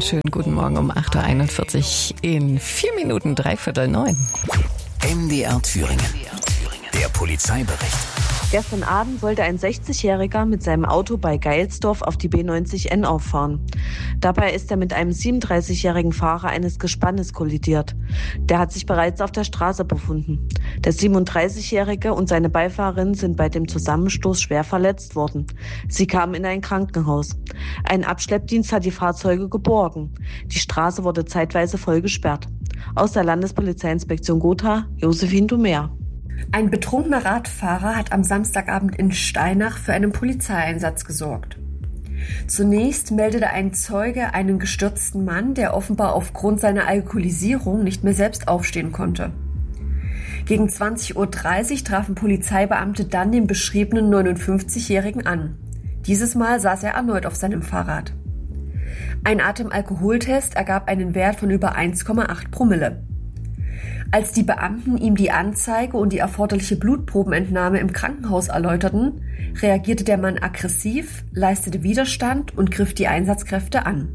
schönen guten Morgen um 8.41 Uhr in 4 Minuten 8:45. MDR Thüringen. Der Polizeibericht. Gestern Abend wollte ein 60-Jähriger mit seinem Auto bei Geilsdorf auf die B90N auffahren. Dabei ist er mit einem 37-jährigen Fahrer eines Gespannes kollidiert. Der hat sich bereits auf der Straße befunden. Der 37-Jährige und seine Beifahrerin sind bei dem Zusammenstoß schwer verletzt worden. Sie kamen in ein Krankenhaus. Ein Abschleppdienst hat die Fahrzeuge geborgen. Die Straße wurde zeitweise voll gesperrt. Aus der Landespolizeiinspektion Gotha, Josephine Dumer. Ein betrunkener Radfahrer hat am Samstagabend in Steinach für einen Polizeieinsatz gesorgt. Zunächst meldete ein Zeuge einen gestürzten Mann, der offenbar aufgrund seiner Alkoholisierung nicht mehr selbst aufstehen konnte. Gegen 20.30 Uhr trafen Polizeibeamte dann den beschriebenen 59-Jährigen an. Dieses Mal saß er erneut auf seinem Fahrrad. Ein Atemalkoholtest ergab einen Wert von über 1,8 Promille. Als die Beamten ihm die Anzeige und die erforderliche Blutprobenentnahme im Krankenhaus erläuterten, reagierte der Mann aggressiv, leistete Widerstand und griff die Einsatzkräfte an.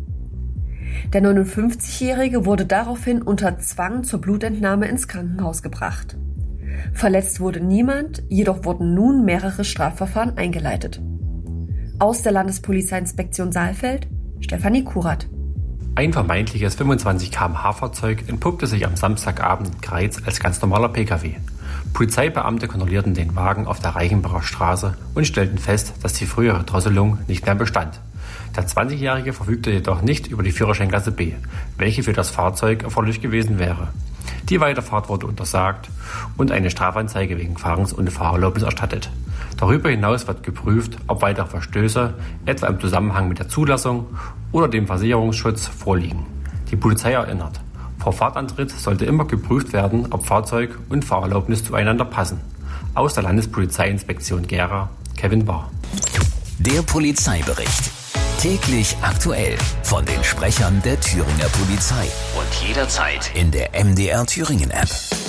Der 59-Jährige wurde daraufhin unter Zwang zur Blutentnahme ins Krankenhaus gebracht. Verletzt wurde niemand, jedoch wurden nun mehrere Strafverfahren eingeleitet. Aus der Landespolizeiinspektion Saalfeld, Stefanie Kurat. Ein vermeintliches 25 km/h-Fahrzeug entpuppte sich am Samstagabend in Greiz als ganz normaler Pkw. Polizeibeamte kontrollierten den Wagen auf der Reichenbacher Straße und stellten fest, dass die frühere Drosselung nicht mehr bestand. Der 20-Jährige verfügte jedoch nicht über die Führerscheinklasse B, welche für das Fahrzeug erforderlich gewesen wäre. Die Weiterfahrt wurde untersagt und eine Strafanzeige wegen Fahrens ohne Fahrerlaubnis erstattet. Darüber hinaus wird geprüft, ob weitere Verstöße, etwa im Zusammenhang mit der Zulassung oder dem Versicherungsschutz, vorliegen. Die Polizei erinnert, vor Fahrtantritt sollte immer geprüft werden, ob Fahrzeug und Fahrerlaubnis zueinander passen. Aus der Landespolizeiinspektion Gera, Kevin Bahr. Der Polizeibericht. Täglich aktuell von den Sprechern der Thüringer Polizei. Und jederzeit in der MDR Thüringen App.